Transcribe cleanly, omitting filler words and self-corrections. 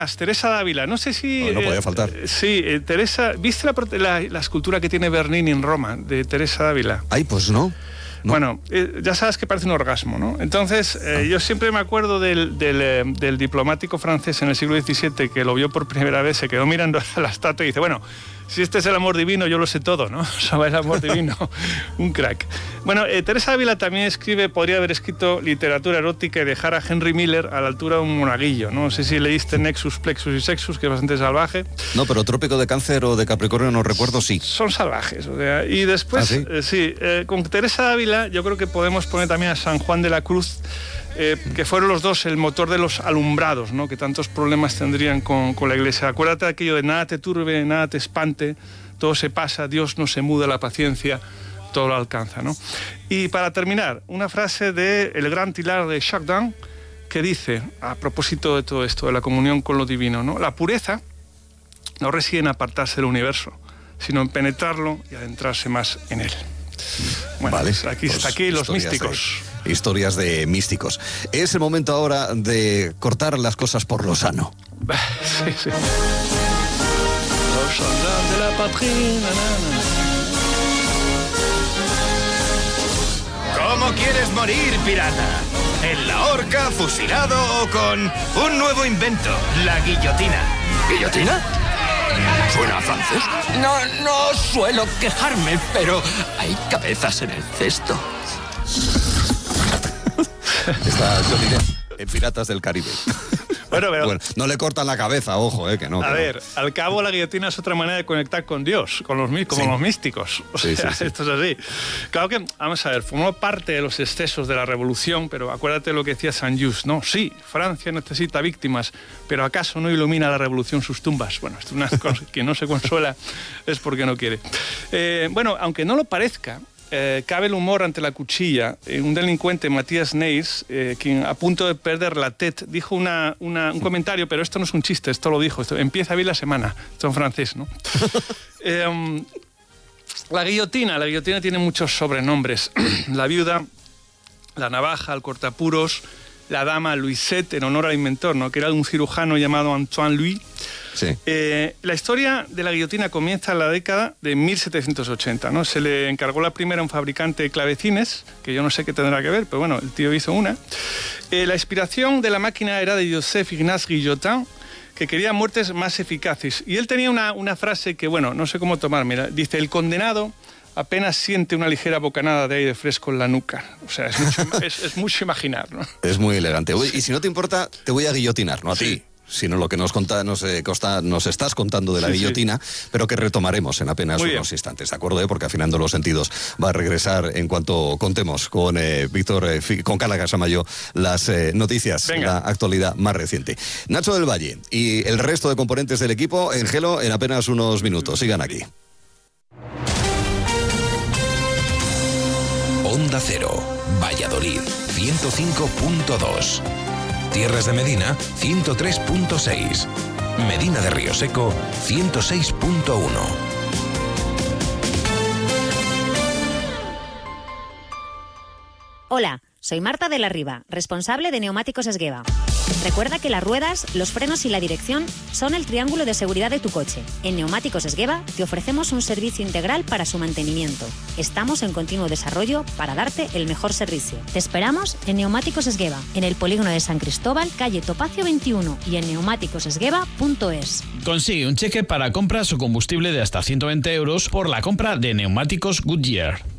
Teresa Dávila, no sé si... No podía faltar. Sí, Teresa, ¿viste la escultura que tiene Bernini en Roma, de Teresa Dávila? Ay, pues no. No. Bueno, ya sabes que parece un orgasmo, ¿no? Entonces, yo siempre me acuerdo del diplomático francés en el siglo XVII que lo vio por primera vez, se quedó mirando a la estatua y dice, bueno, si este es el amor divino, yo lo sé todo, ¿no? Sobre el amor divino, un crack. Bueno, Teresa Ávila también podría haber escrito literatura erótica y dejar a Henry Miller a la altura de un monaguillo, ¿no? No sé si leíste Nexus, Plexus y Sexus, que es bastante salvaje. No, pero Trópico de Cáncer o de Capricornio, no recuerdo, sí. Son salvajes, o sea, y después, con Teresa Ávila yo creo que podemos poner también a San Juan de la Cruz, que fueron los dos el motor de los alumbrados, ¿no? Que tantos problemas tendrían con la Iglesia. Acuérdate de aquello de nada te turbe, nada te espante, todo se pasa, Dios no se muda, la paciencia todo lo alcanza, ¿no? Y para terminar, una frase de el gran Tilar de Chardin que dice, a propósito de todo esto, de la comunión con lo divino, ¿no? La pureza no reside en apartarse del universo, sino en penetrarlo y adentrarse más en él. Bueno, vale, pues aquí los místicos. Historias de místicos. Es el momento ahora de cortar las cosas por lo sano. Sí. Los soldados de la patria. ¿Cómo quieres morir, pirata? ¿En la horca, fusilado o con un nuevo invento, la guillotina? ¿Guillotina? ¿Suena a francés? No suelo quejarme, pero hay cabezas en el cesto. Está Johnny Depp en Piratas del Caribe. Bueno, no le cortan la cabeza, ojo, que no. A ver, al cabo la guillotina es otra manera de conectar con Dios, como los místicos. O sea, esto es así. Claro que, vamos a ver, formó parte de los excesos de la revolución, pero acuérdate lo que decía Saint-Just, ¿no? Sí, Francia necesita víctimas, pero ¿acaso no ilumina la revolución sus tumbas? Bueno, esto es una cosa que no se consuela, es porque no quiere. Bueno, aunque no lo parezca, cabe el humor ante la cuchilla. Un delincuente, Matías Neis, quien a punto de perder la tête, dijo un comentario, pero esto no es un chiste, esto lo dijo, empieza bien la semana, esto en francés, ¿no? La guillotina tiene muchos sobrenombres. La viuda, la navaja, el cortapuros, la dama Louisette, en honor al inventor, ¿no? Que era un cirujano llamado Antoine Louis. Sí. La historia de la guillotina comienza en la década de 1780, ¿no? Se le encargó la primera a un fabricante de clavecines, que yo no sé qué tendrá que ver, pero bueno, el tío hizo una. La inspiración de la máquina era de Joseph Ignace Guillotin, que quería muertes más eficaces. Y él tenía una frase que, bueno, no sé cómo tomar. Mira, dice, el condenado apenas siente una ligera bocanada de aire fresco en la nuca. O sea, es mucho imaginar, ¿no? Es muy elegante. Y si no te importa, te voy a guillotinar, no a ti, sino lo que nos estás contando de la guillotina, pero que retomaremos en apenas unos instantes, ¿de acuerdo? Porque afinando los sentidos va a regresar en cuanto contemos con con Carla Casamayo las noticias, la actualidad más reciente. Nacho del Valle y el resto de componentes del equipo en Gelo en apenas unos minutos. Sigan aquí. Onda Cero, Valladolid, 105.2. Tierras de Medina, 103.6. Medina de Río Seco, 106.1. Hola, soy Marta de la Riva, responsable de Neumáticos Esgueva. Recuerda que las ruedas, los frenos y la dirección son el triángulo de seguridad de tu coche. En Neumáticos Esgueva te ofrecemos un servicio integral para su mantenimiento. Estamos en continuo desarrollo para darte el mejor servicio. Te esperamos en Neumáticos Esgueva, en el polígono de San Cristóbal, calle Topacio 21 y en neumáticosesgueva.es. Consigue un cheque para compras o combustible de hasta 120 euros por la compra de neumáticos Goodyear.